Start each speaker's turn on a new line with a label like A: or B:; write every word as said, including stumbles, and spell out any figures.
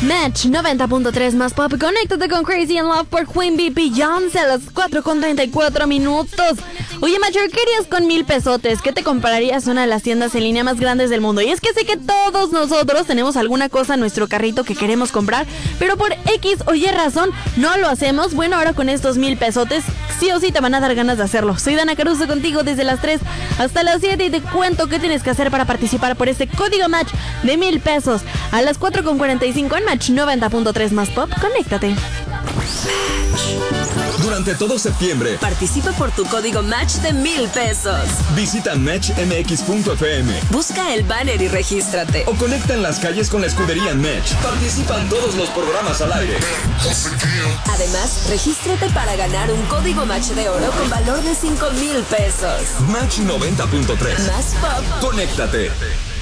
A: Match noventa punto tres más pop. Conéctate con Crazy in Love por Queen Bee Beyoncé a las cuatro con treinta y cuatro minutos. Oye, Macher, ¿qué harías con mil pesotes? ¿Qué te comprarías una de las tiendas en línea más grandes del mundo? Y es que sé que todos nosotros tenemos alguna cosa en nuestro carrito que queremos comprar, pero por X o Y razón no lo hacemos. Bueno, ahora con estos mil pesotes, sí o sí te van a dar ganas de hacerlo. Soy Dana Caruso contigo desde las tres hasta las siete y te cuento qué tienes que hacer para participar por este código Match de mil pesos. A las cuatro con cuarenta y cinco en Match noventa punto tres más pop, conéctate.
B: Durante todo septiembre,
C: participa por tu código Match de mil pesos.
B: Visita match m x punto f m.
C: Busca el banner y regístrate.
B: O conecta en las calles con la escudería Match. Participan todos los programas al aire.
C: Además, regístrate para ganar un código Match de oro con valor de cinco mil pesos.
B: Match noventa punto tres.
C: Más pop.
B: Conéctate.